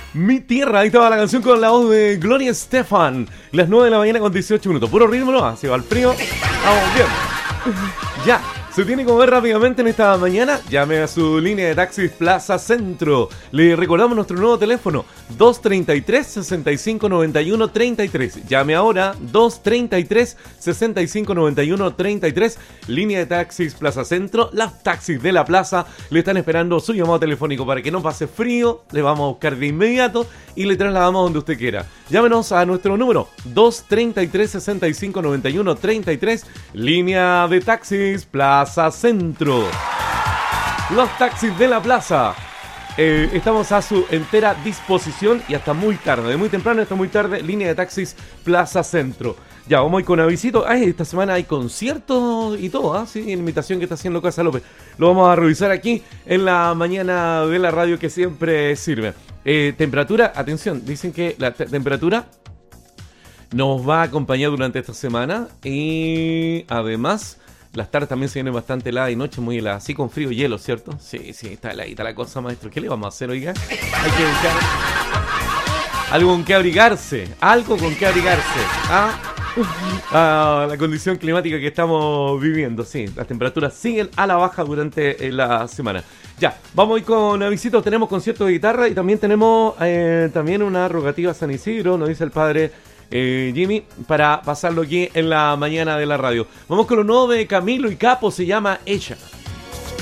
Mi tierra, ahí estaba la canción con la voz de Gloria Estefan. Las 9 de la mañana con 18 minutos. Puro ritmo, ¿no? Así va el frío. Vamos bien. Ya. Se tiene que mover rápidamente en esta mañana. Llame a su línea de taxis Plaza Centro. Le recordamos nuestro nuevo teléfono 233-6591-33. Llame ahora 233-6591-33. Línea de taxis Plaza Centro. Las taxis de la plaza le están esperando su llamado telefónico para que no pase frío. Le vamos a buscar de inmediato y le trasladamos donde usted quiera. Llámenos a nuestro número 233-6591-33. Línea de taxis Plaza Centro. Los taxis de la plaza. Estamos a su entera disposición y hasta muy tarde, de muy temprano hasta muy tarde. Línea de taxis Plaza Centro. Ya, vamos a ir con avisito. Esta semana hay conciertos y todo, ¿sí? En invitación que está haciendo Casa López. Lo vamos a revisar aquí en la mañana de la radio, que siempre sirve. Temperatura, atención, dicen que la temperatura nos va a acompañar durante esta semana y además las tardes también se vienen bastante heladas y noches muy heladas, así con frío y hielo, ¿cierto? Sí, está heladita la cosa, maestro. ¿Qué le vamos a hacer, oiga? Hay que buscar algo con que abrigarse, la condición climática que estamos viviendo, sí. Las temperaturas siguen a la baja durante la semana. Ya, vamos a ir con avisitos. Tenemos concierto de guitarra y también tenemos también una rogativa San Isidro, nos dice el padre Jimmy, para pasarlo aquí en la mañana de la radio. Vamos con lo nuevo de Camilo y Capo, se llama Ella.